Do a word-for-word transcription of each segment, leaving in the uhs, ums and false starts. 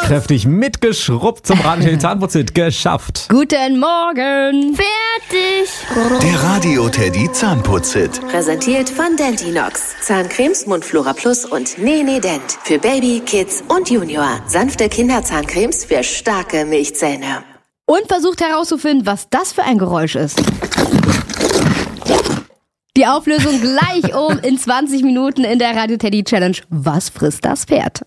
tatkräftig mitgeschrubbt zum Radio Teddy Zahnputzhit geschafft. Guten Morgen. Fertig. Der Radio Teddy Zahnputzhit. Präsentiert von Dentinox. Zahncremes, Mundflora Plus und Nene Dent. Für Baby, Kids und Junior. Sanfte Kinderzahncremes für starke Milchzähne. Und versucht herauszufinden, was das für ein Geräusch ist. Die Auflösung gleich um in zwanzig Minuten in der Radio Teddy Challenge. Was frisst das Pferd?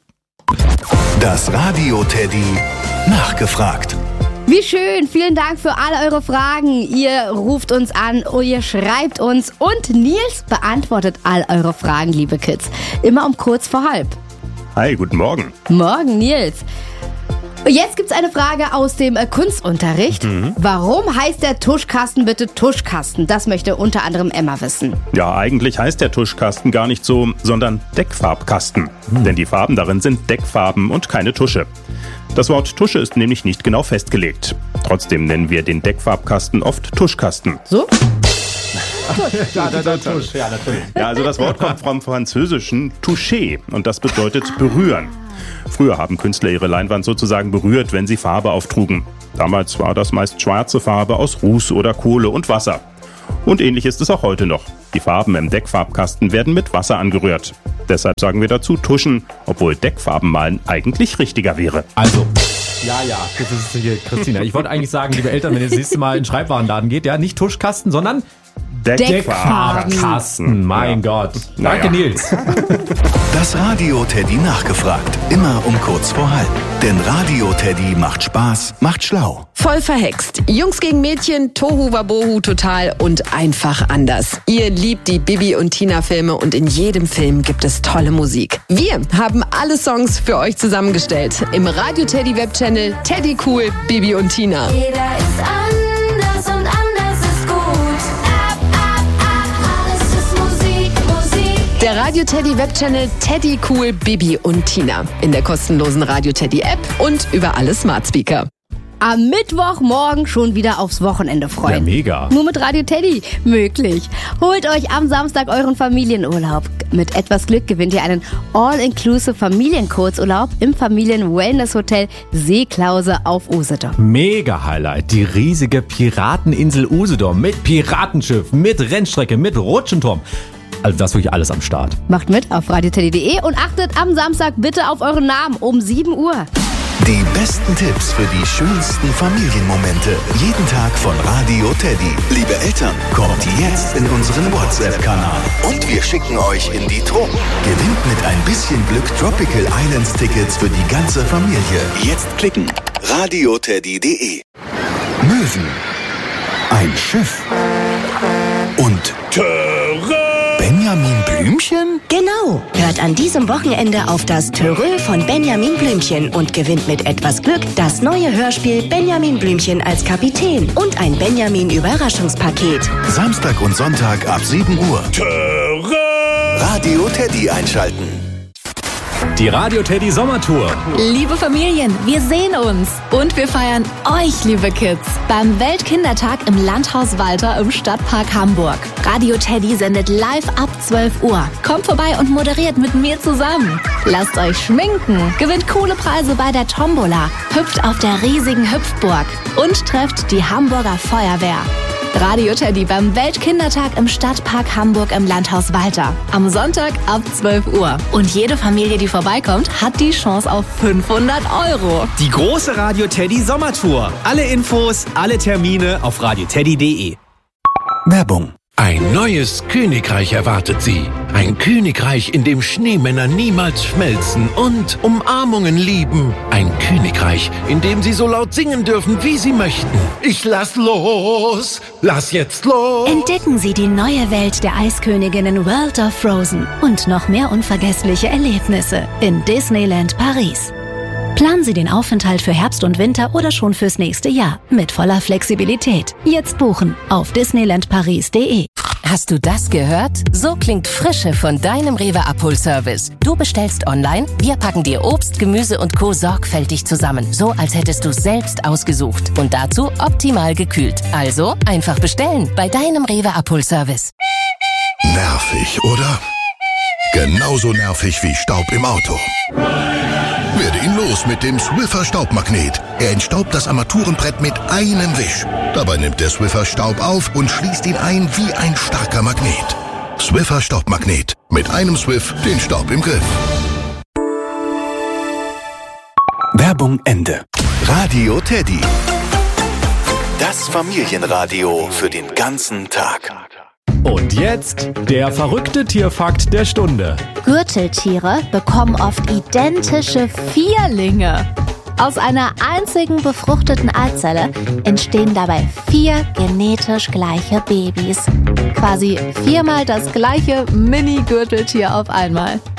Das Radio Teddy nachgefragt. Wie schön, vielen Dank für all eure Fragen. Ihr ruft uns an, ihr schreibt uns und Nils beantwortet all eure Fragen, liebe Kids. Immer um kurz vor halb. Hi, guten Morgen. Morgen, Nils. Jetzt gibt's eine Frage aus dem äh, Kunstunterricht. Mhm. Warum heißt der Tuschkasten bitte Tuschkasten? Das möchte unter anderem Emma wissen. Ja, eigentlich heißt der Tuschkasten gar nicht so, sondern Deckfarbkasten. Mhm. Denn die Farben darin sind Deckfarben und keine Tusche. Das Wort Tusche ist nämlich nicht genau festgelegt. Trotzdem nennen wir den Deckfarbkasten oft Tuschkasten. So? ja, der, der Tusch. Ja, natürlich. Ja, also das Wort kommt vom französischen toucher und das bedeutet berühren. Früher haben Künstler ihre Leinwand sozusagen berührt, wenn sie Farbe auftrugen. Damals war das meist schwarze Farbe aus Ruß oder Kohle und Wasser. Und ähnlich ist es auch heute noch. Die Farben im Deckfarbkasten werden mit Wasser angerührt. Deshalb sagen wir dazu tuschen, obwohl Deckfarben malen eigentlich richtiger wäre. Also, ja, ja, das ist hier Christina. Ich wollte eigentlich sagen, liebe Eltern, wenn ihr das nächste Mal in den Schreibwarenladen geht, ja, nicht Tuschkasten, sondern Deckfarbkasten. Mein ja. Gott. Danke, naja. Nils. Das Radio Teddy nachgefragt. Immer um kurz vor halb. Denn Radio Teddy macht Spaß, macht schlau. Voll verhext. Jungs gegen Mädchen, Tohu Wabohu total und einfach anders. Ihr liebt die Bibi und Tina Filme und in jedem Film gibt es tolle Musik. Wir haben alle Songs für euch zusammengestellt. Im Radio Teddy Webchannel Teddy Cool, Bibi und Tina. Jeder ist anders und anders ist gut. Ab, ab, ab, alles ist Musik, Musik. Der Radio Teddy Webchannel Teddy Cool, Bibi und Tina. In der kostenlosen Radio Teddy App und über alle Smart Speaker. Am Mittwochmorgen schon wieder aufs Wochenende freuen. Ja, mega. Nur mit Radio Teddy möglich. Holt euch am Samstag euren Familienurlaub. Mit etwas Glück gewinnt ihr einen All-Inclusive Familienkurzurlaub im Familien-Wellness-Hotel Seeklause auf Usedom. Mega Highlight. Die riesige Pirateninsel Usedom mit Piratenschiff, mit Rennstrecke, mit Rutschenturm. Also das ist wirklich alles am Start. Macht mit auf radio teddy punkt de und achtet am Samstag bitte auf euren Namen um sieben Uhr. Die besten Tipps für die schönsten Familienmomente. Jeden Tag von Radio Teddy. Liebe Eltern, kommt jetzt in unseren WhatsApp-Kanal. Und wir schicken euch in die Truhe. Gewinnt mit ein bisschen Glück Tropical Islands Tickets für die ganze Familie. Jetzt klicken. radio teddy punkt de. Möwen. Ein Schiff. Und Benjamin Blümchen? Genau. Hört an diesem Wochenende auf das Törö von Benjamin Blümchen und gewinnt mit etwas Glück das neue Hörspiel Benjamin Blümchen als Kapitän und ein Benjamin-Überraschungspaket. Samstag und Sonntag ab sieben Uhr. Törö! Radio Teddy einschalten. Die Radio Teddy Sommertour. Liebe Familien, wir sehen uns und wir feiern euch, liebe Kids, beim Weltkindertag im Landhaus Walter im Stadtpark Hamburg. Radio Teddy sendet live ab zwölf Uhr. Kommt vorbei und moderiert mit mir zusammen. Lasst euch schminken, gewinnt coole Preise bei der Tombola, hüpft auf der riesigen Hüpfburg und trefft die Hamburger Feuerwehr. Radio Teddy beim Weltkindertag im Stadtpark Hamburg im Landhaus Walter. Am Sonntag ab zwölf Uhr. Und jede Familie, die vorbeikommt, hat die Chance auf fünfhundert Euro. Die große Radio Teddy Sommertour. Alle Infos, alle Termine auf radio teddy punkt de. Werbung. Ein neues Königreich erwartet Sie. Ein Königreich, in dem Schneemänner niemals schmelzen und Umarmungen lieben. Ein Königreich, in dem Sie so laut singen dürfen, wie Sie möchten. Ich lass los, lass jetzt los. Entdecken Sie die neue Welt der Eisköniginnen World of Frozen und noch mehr unvergessliche Erlebnisse in Disneyland Paris. Planen Sie den Aufenthalt für Herbst und Winter oder schon fürs nächste Jahr mit voller Flexibilität. Jetzt buchen auf disneyland paris punkt de. Hast du das gehört? So klingt Frische von deinem Rewe Abholservice. Du bestellst online, wir packen dir Obst, Gemüse und Co. sorgfältig zusammen. So, als hättest du es selbst ausgesucht. Und dazu optimal gekühlt. Also einfach bestellen bei deinem Rewe Abholservice. Nervig, oder? Genauso nervig wie Staub im Auto. Werde ihn los mit dem Swiffer Staubmagnet. Er entstaubt das Armaturenbrett mit einem Wisch. Dabei nimmt der Swiffer Staub auf und schließt ihn ein wie ein starker Magnet. Swiffer Staubmagnet. Mit einem Swiff den Staub im Griff. Werbung Ende. Radio Teddy. Das Familienradio für den ganzen Tag. Und jetzt der verrückte Tierfakt der Stunde. Gürteltiere bekommen oft identische Vierlinge. Aus einer einzigen befruchteten Eizelle entstehen dabei vier genetisch gleiche Babys. Quasi viermal das gleiche Mini-Gürteltier auf einmal.